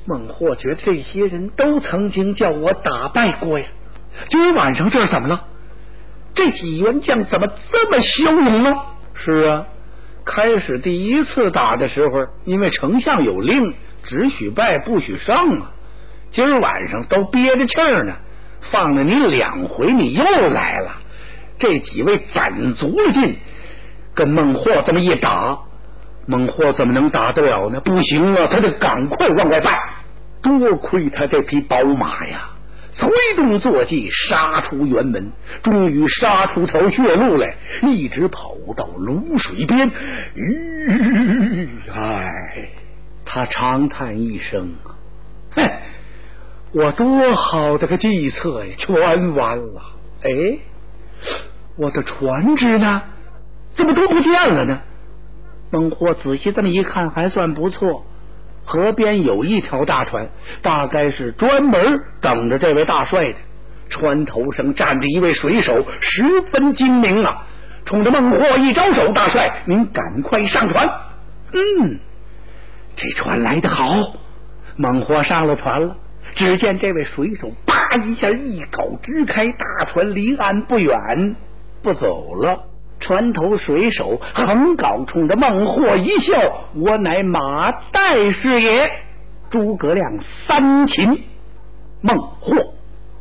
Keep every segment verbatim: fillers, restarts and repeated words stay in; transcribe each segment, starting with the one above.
孟获觉得这些人都曾经叫我打败过呀，今儿晚上这是怎么了？这几员将怎么这么骁勇呢？是啊，开始第一次打的时候，因为丞相有令，只许败不许上啊。今儿晚上都憋着气儿呢，放了你两回，你又来了。这几位攒足了劲，跟孟获这么一打，孟获怎么能打得了呢？不行了，他得赶快往外败。多亏他这匹宝马呀，催动坐骑杀出辕门，终于杀出条血路来，一直跑到泸水边。吁，唉，他长叹一声，嘿，我多好的个计策呀，全完了。哎，我的船只呢？怎么都不见了呢？孟获仔细这么一看，还算不错。河边有一条大船，大概是专门等着这位大帅的。船头上站着一位水手，十分精明啊，冲着孟获一招手：“大帅，您赶快上船。”嗯，这船来得好。孟获上了船了，只见这位水手啪一下一镐支开，大船离岸不远，不走了。船头水手横镐冲着孟获一笑：“我乃马岱是也。”诸葛亮三擒孟获。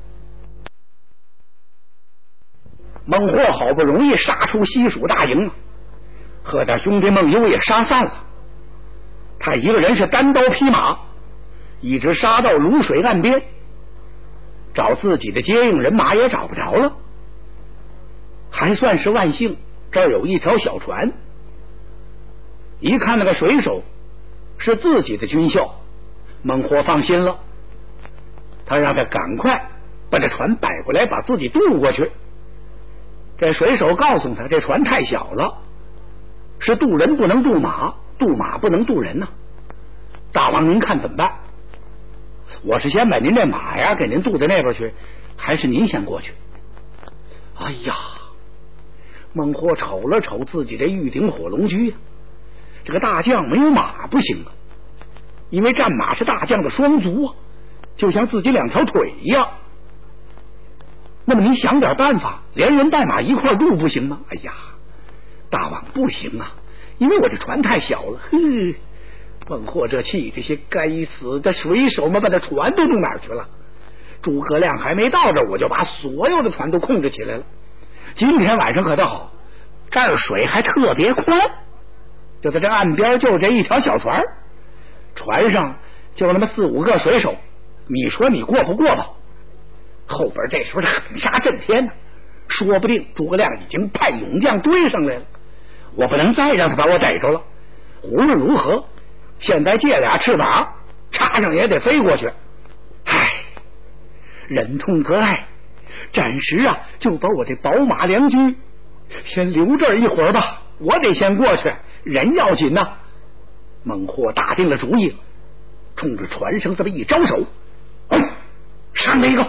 孟获好不容易杀出西蜀大营，和他兄弟孟优也杀散了。他一个人是单刀匹马，一直杀到泸水岸边，找自己的接应人马也找不着了。还算是万幸，这儿有一条小船。一看那个水手是自己的军校，孟获放心了，他让他赶快把这船摆过来，把自己渡过去。这水手告诉他，这船太小了，是渡人不能渡马，渡马不能渡人呢、啊。大王您看怎么办？我是先把您这马呀给您渡到那边去，还是您先过去？哎呀，孟获瞅了瞅自己这玉鼎火龙驹呀、啊，这个大将没有马不行啊，因为战马是大将的双足啊，就像自己两条腿一样。那么你想点办法，连人带马一块渡不行吗？哎呀，大王不行啊，因为我这船太小了。嘿，孟获这气，这些该死的水手们把这船都弄哪儿去了？诸葛亮还没到这儿，我就把所有的船都控制起来了。今天晚上可倒好，这儿水还特别宽，就在这岸边就这一条小船，船上就那么四五个水手，你说你过不过吧？后边这时候是喊杀震天呢，说不定诸葛亮已经派勇将追上来了，我不能再让他把我逮着了。无论如何，现在借俩翅膀插上也得飞过去。唉，忍痛割爱，暂时啊就把我这宝马良驹先留这儿一会儿吧，我得先过去，人要紧呐、啊。孟获打定了主意，冲着船上这么一招手，嗯，上来一个。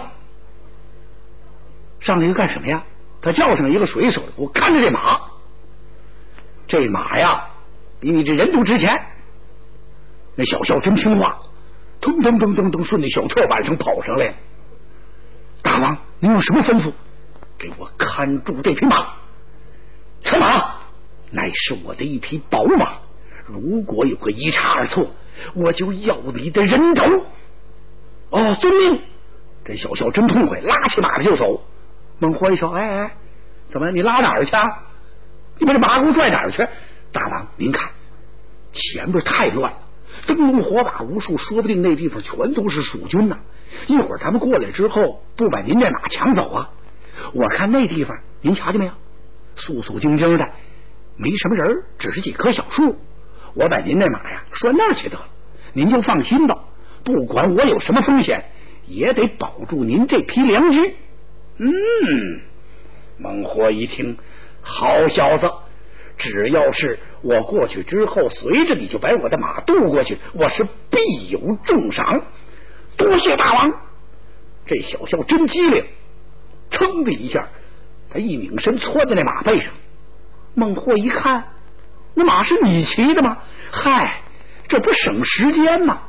上来一个干什么呀？他叫上一个水手，我看着这马，这马呀比你这人都值钱。那小校真听话，噔噔噔噔噔顺着小车板上跑上来。大王您有什么吩咐？给我看住这匹马，此马乃是我的一匹宝马，如果有个一差二错，我就要你的人头。哦，遵命。这小校真痛快，拉起马就走。孟获一说，哎哎，怎么你拉哪儿去啊？你把这马给我拽哪儿去？大王您看前边太乱了，灯笼火把无数，说不定那地方全都是蜀军呢、啊。一会儿他们过来之后不把您这马抢走啊？我看那地方您瞧见没有，肃肃静静的，没什么人，只是几棵小树。我把您那马呀拴那儿去得了，您就放心吧，不管我有什么风险，也得保住您这匹良驹。嗯，孟获一听，好小子，只要是我过去之后，随着你就把我的马渡过去，我是必有重赏。多谢大王。这小校真机灵，噌的一下，他一拧身窜在那马背上。孟获一看，那马是你骑的吗？嗨，这不省时间吗？